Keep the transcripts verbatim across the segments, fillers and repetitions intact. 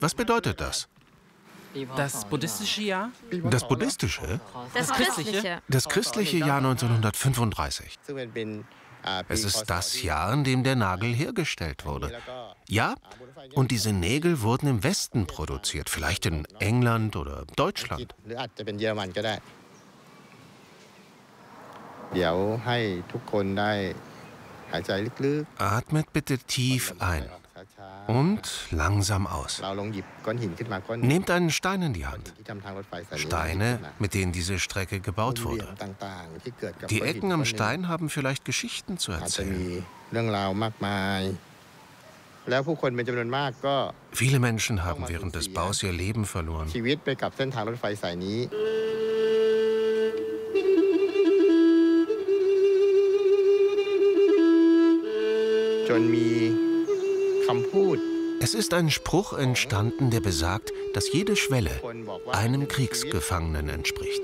Was bedeutet das? Das buddhistische Jahr? Das buddhistische? Das christliche? Das christliche Jahr neunzehnhundertfünfunddreißig. Es ist das Jahr, in dem der Nagel hergestellt wurde. Ja, und diese Nägel wurden im Westen produziert, vielleicht in England oder Deutschland. Atmet bitte tief ein und langsam aus. Nehmt einen Stein in die Hand. Steine, mit denen diese Strecke gebaut wurde. Die Ecken am Stein haben vielleicht Geschichten zu erzählen. Viele Menschen haben während des Baus ihr Leben verloren. Es ist ein Spruch entstanden, der besagt, dass jede Schwelle einem Kriegsgefangenen entspricht.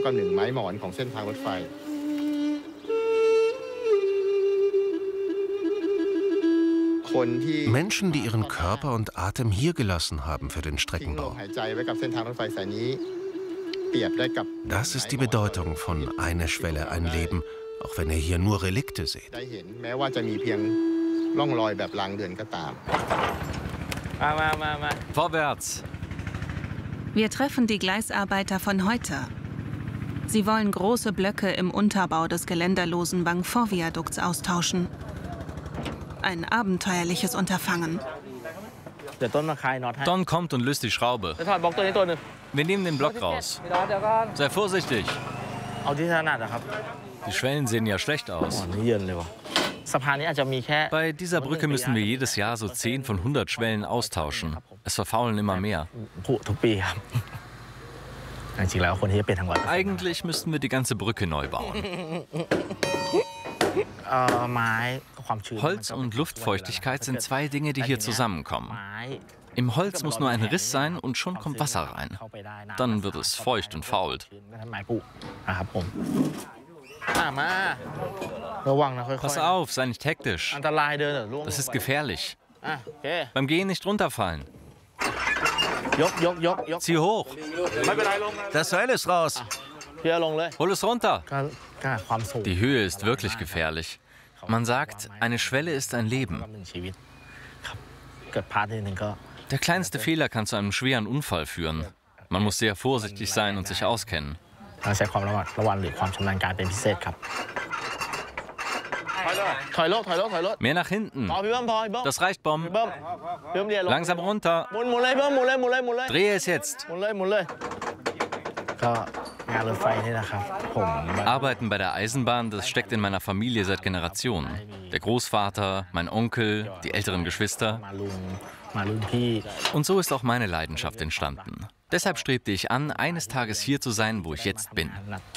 Menschen, die ihren Körper und Atem hier gelassen haben für den Streckenbau. Das ist die Bedeutung von eine Schwelle, ein Leben, auch wenn ihr hier nur Relikte seht. Vorwärts! Wir treffen die Gleisarbeiter von heute. Sie wollen große Blöcke im Unterbau des geländerlosen Wang Pho-Viadukts austauschen. Ein abenteuerliches Unterfangen. Don kommt und löst die Schraube. Wir nehmen den Block raus. Sei vorsichtig. Die Schwellen sehen ja schlecht aus. Bei dieser Brücke müssen wir jedes Jahr so zehn von hundert Schwellen austauschen. Es verfaulen immer mehr. Eigentlich müssten wir die ganze Brücke neu bauen. Holz und Luftfeuchtigkeit sind zwei Dinge, die hier zusammenkommen. Im Holz muss nur ein Riss sein und schon kommt Wasser rein. Dann wird es feucht und fault. Pass auf, sei nicht hektisch. Das ist gefährlich. Beim Gehen nicht runterfallen. Zieh hoch. Das Seil ist raus. Hol es runter. Die Höhe ist wirklich gefährlich. Man sagt, eine Schwelle ist ein Leben. Der kleinste Fehler kann zu einem schweren Unfall führen. Man muss sehr vorsichtig sein und sich auskennen. Mehr nach hinten. Das reicht, Bom. Langsam runter. Drehe es jetzt. Arbeiten bei der Eisenbahn, das steckt in meiner Familie seit Generationen. Der Großvater, mein Onkel, die älteren Geschwister. Und so ist auch meine Leidenschaft entstanden. Deshalb strebte ich an, eines Tages hier zu sein, wo ich jetzt bin.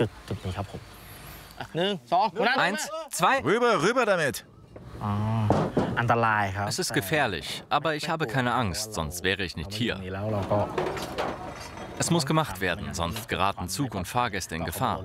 Eins, zwei. Rüber, rüber damit. Es ist gefährlich, aber ich habe keine Angst, sonst wäre ich nicht hier. Es muss gemacht werden, sonst geraten Zug und Fahrgäste in Gefahr.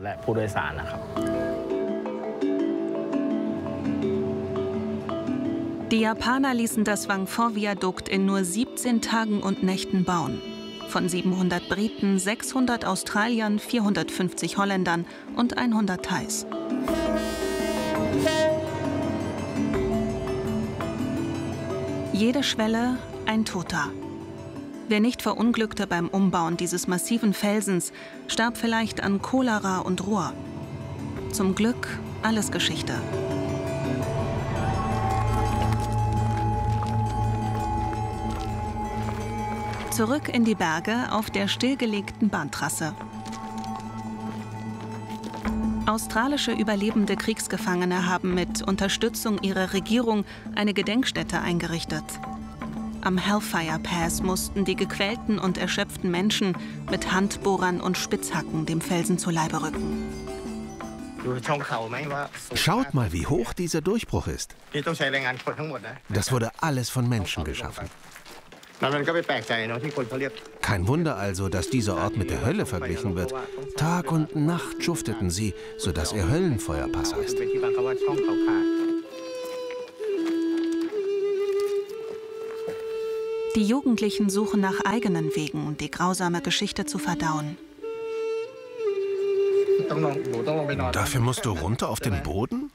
Die Japaner ließen das Wang Pho-Viadukt in nur siebzehn Tagen und Nächten bauen. Von siebenhundert Briten, sechshundert Australiern, vierhundertfünfzig Holländern und hundert Thais. Jede Schwelle ein Toter. Wer nicht verunglückte beim Umbauen dieses massiven Felsens, starb vielleicht an Cholera und Rohr. Zum Glück alles Geschichte. Zurück in die Berge auf der stillgelegten Bahntrasse. Australische überlebende Kriegsgefangene haben mit Unterstützung ihrer Regierung eine Gedenkstätte eingerichtet. Am Hellfire Pass mussten die gequälten und erschöpften Menschen mit Handbohrern und Spitzhacken dem Felsen zu Leibe rücken. Schaut mal, wie hoch dieser Durchbruch ist. Das wurde alles von Menschen geschaffen. Kein Wunder also, dass dieser Ort mit der Hölle verglichen wird. Tag und Nacht schufteten sie, sodass er Höllenfeuerpass heißt. Die Jugendlichen suchen nach eigenen Wegen, um die grausame Geschichte zu verdauen. Dafür musst du runter auf den Boden?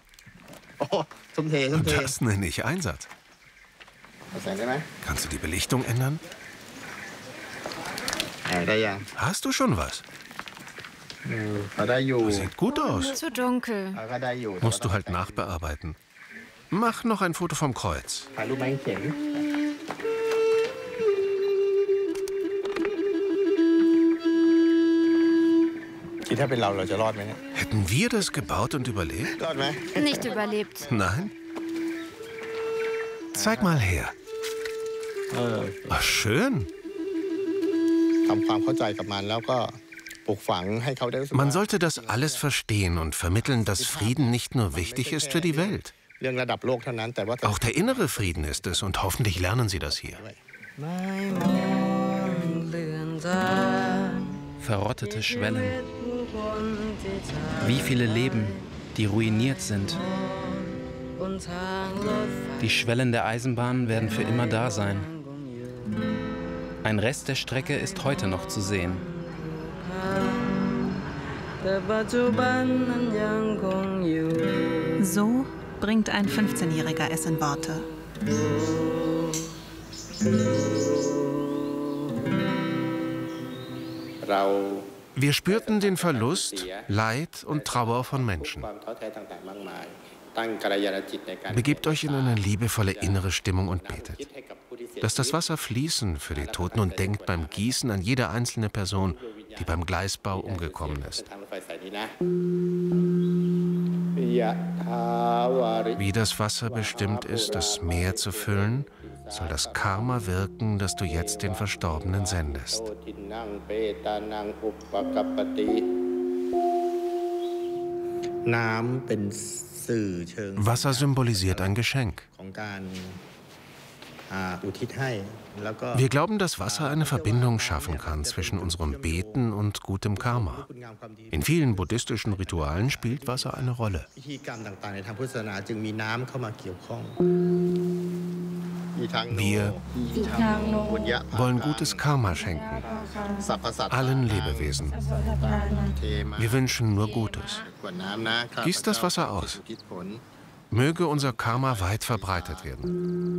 Das nenne ich Einsatz. Kannst du die Belichtung ändern? Hast du schon was? Sieht gut aus. Zu dunkel. Musst du halt nachbearbeiten. Mach noch ein Foto vom Kreuz. Hätten wir das gebaut und überlebt? Nicht überlebt. Nein? Zeig mal her. Ach, schön. Man sollte das alles verstehen und vermitteln, dass Frieden nicht nur wichtig ist für die Welt. Auch der innere Frieden ist es und hoffentlich lernen Sie das hier. Verrottete Schwellen. Wie viele Leben, die ruiniert sind. Die Schwellen der Eisenbahn werden für immer da sein. Ein Rest der Strecke ist heute noch zu sehen. So bringt ein fünfzehnjähriger es in Worte. Wir spürten den Verlust, Leid und Trauer von Menschen. Begebt euch in eine liebevolle innere Stimmung und betet. Lasst das Wasser fließen für die Toten und denkt beim Gießen an jede einzelne Person, die beim Gleisbau umgekommen ist. Wie das Wasser bestimmt ist, das Meer zu füllen, soll das Karma wirken, das du jetzt den Verstorbenen sendest. Wasser symbolisiert ein Geschenk. Wir glauben, dass Wasser eine Verbindung schaffen kann zwischen unserem Beten und gutem Karma. In vielen buddhistischen Ritualen spielt Wasser eine Rolle. Wir wollen gutes Karma schenken, allen Lebewesen. Wir wünschen nur Gutes. Gießt das Wasser aus. Möge unser Karma weit verbreitet werden.